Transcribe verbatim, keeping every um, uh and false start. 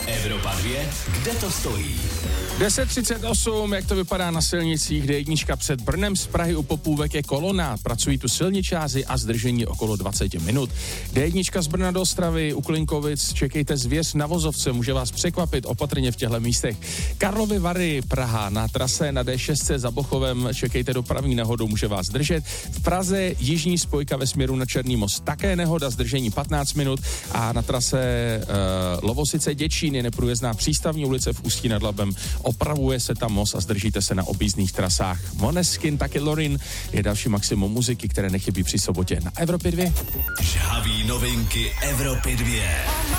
Evropa dvě, kde to stojí? deset třicet osm, jak to vypadá na silnicích, D jedna před Brnem, z Prahy u Popůvek je kolona, pracují tu silničáři a zdržení okolo dvacet minut. D jedna z Brna do Ostravy, u Klinkovic, čekejte zvěř na vozovce, může vás překvapit, opatrně v těchto místech. Karlovy Vary, Praha, na trase na D šest za Bochovem, čekejte dopravní nehodu, může vás zdržet. V Praze jižní spojka ve směru na Černý most, také nehoda, zdržení patnáct minut a na trase uh, Lovosice Děčín je neprůjezdná přístavní ulice v Ústí nad Labem. Opravuje se tam most a zdržíte se na objízdných trasách. Måneskin, taky Lorin je další maximum muziky, které nechybí při sobotě na Evropě dvě. Žhavý novinky Evropy dvě.